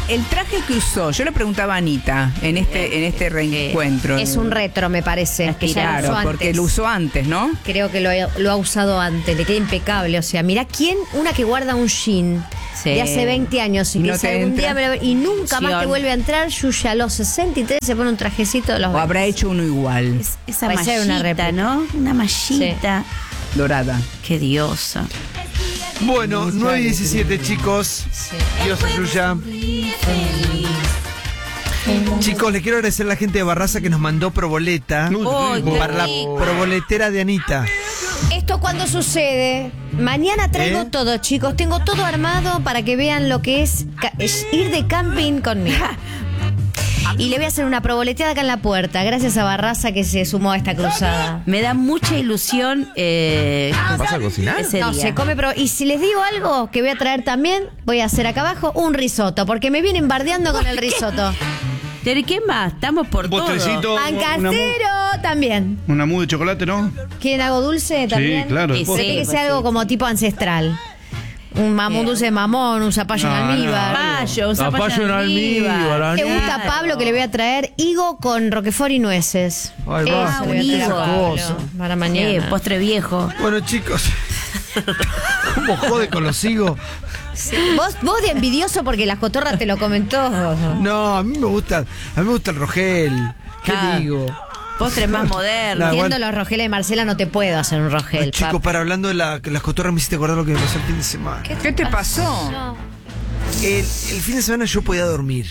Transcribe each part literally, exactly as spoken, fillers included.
el traje que usó, yo le preguntaba a Anita en este, en este reencuentro. Es un retro, me parece. Es que ya claro, porque lo usó antes, ¿no? Creo que lo, lo ha usado antes, le queda impecable. O sea, mirá quién, una que guarda un jean sí. de hace veinte años y, y que no dice algún día me lo, y nunca más te vuelve a entrar. Yuya a los sesenta y tres se pone un trajecito de los o habrá hecho uno igual. Es, esa mallita, una réplica, ¿no? Una mallita. Sí. Dorada. Qué diosa. Bueno, nueve y diecisiete, chicos. Sí. Dios Yuya. Chicos, le quiero agradecer a la gente de Barraza que nos mandó proboleta oh, para la proboletera de Anita. ¿Esto cuándo sucede? Mañana traigo ¿Eh? todo, chicos. Tengo todo armado para que vean lo que es, es ir de camping conmigo. Y le voy a hacer una proboleteada acá en la puerta, gracias a Barraza que se sumó a esta cruzada. Me da mucha ilusión. Eh, ¿Vas a cocinar? Ese no, día. se come, pero y si les digo algo que voy a traer también, voy a hacer acá abajo un risotto, porque me vienen bardeando con el risotto. ¿De qué más? Estamos por todo. Pan casero también. Una mousse de chocolate, ¿no? ¿Quieren algo dulce también? Sí, claro. Sí, sí, que sea algo como tipo ancestral. Un mamón dulce de mamón, un zapallo no, en almíbar. No, zapallo, un zapallo, zapallo en almíbar. almíbar. ¿Te gusta, Pablo, que le voy a traer higo con roquefort y nueces? Ay, va, un higo para mañana. Sí, postre viejo. Bueno, chicos, ¿cómo jode con los higos? Sí. Vos, vos de envidioso porque la cotorra te lo comentó. No, a mí me gusta, a mí me gusta el rogel. ¿Qué ah. digo? Postre más moderno. No, Entiendo bueno. los rogeles de Marcela, no te puedo hacer un rogel. No, chicos, para hablando de la, las cotorras me hiciste acordar lo que me pasó el fin de semana. ¿Qué te, ¿Qué te pasó? pasó? El, el fin de semana yo podía dormir.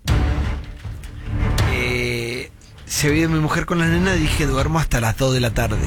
Eh, se había ido mi mujer con la nena y dije duermo hasta las dos de la tarde.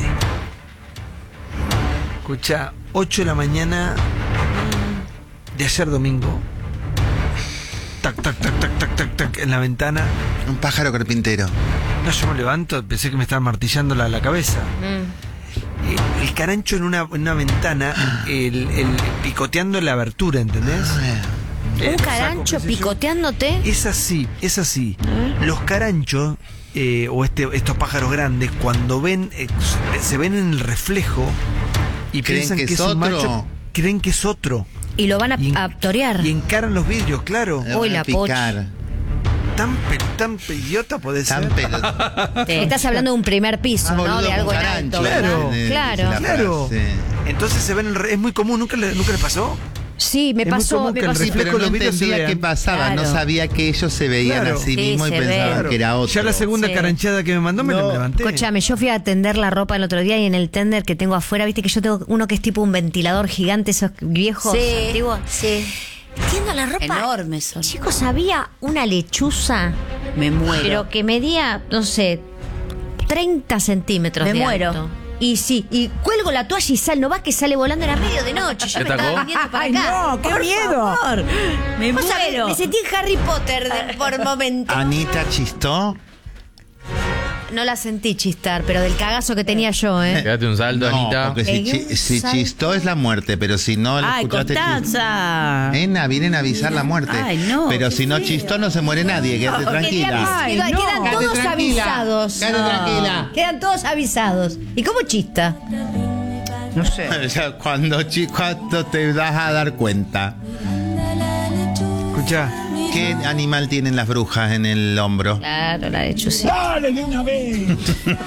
Escucha, ocho de la mañana de ayer domingo. Tac, tac, tac, tac, tac, tac, tac, en la ventana. Un pájaro carpintero. No, yo me levanto, pensé que me estaba martillando la, la cabeza. Mm. El, el carancho en una, en una ventana, el, el picoteando la abertura, ¿entendés? ¿Un eh, carancho saco, picoteándote? Es así, es así. ¿Eh? Los caranchos, eh, o este, estos pájaros grandes, cuando ven, eh, se ven en el reflejo y piensan que, que es, es un macho, creen que es otro. Y lo van a, y en, a torear. Y encaran los vidrios, claro. Uy, la picar. Tan, tan idiota puede ser. Te estás hablando de un primer piso, ah, ¿no? Boludo, de algo en alto. Claro, de, claro. claro. Entonces se ven, el, es muy común, ¿nunca, le, nunca les pasó? Sí, me es pasó. Me pasó. Sí, pero no entendía qué pasaba, claro. No sabía que ellos se veían claro. a sí, sí mismos y pensaban claro. que era otro. Ya la segunda sí. caranchada que me mandó me no. la levanté. Escúchame, yo fui a tender la ropa el otro día y en el tender que tengo afuera, viste que yo tengo uno que es tipo un ventilador gigante, esos viejos sí, antiguos. Sí. Tiendo la ropa. Enormes son. Chicos, había una lechuza. Me muero. Pero que medía, no sé, treinta centímetros me de muero. alto. Y sí, y cuelgo la toalla y sal, no va que sale volando, era medio de noche. Yo me estaba viniendo para Ay, acá. No, qué por miedo. Favor. Me muero. Me, me sentí en Harry Potter de, por momento. Anita chistó. No la sentí chistar, pero del cagazo que tenía yo, ¿eh? Quédate un salto, no, Anita. Porque si, chi si chistó es la muerte, pero si no la Ay, escuchaste. Constanza. Nena, vienen a avisar la muerte. Ay, no. Pero si no chistó, no se muere nadie. Quédate no, tranquila. Ay, no. Quedan Quédate todos tranquila. avisados. Quédate no. tranquila. Quedan todos avisados. ¿Y cómo chista? No sé. Cuando, cuando te vas a dar cuenta. Escucha. ¿Qué animal tienen las brujas en el hombro? Claro, la lechucita. ¡Dale de una vez!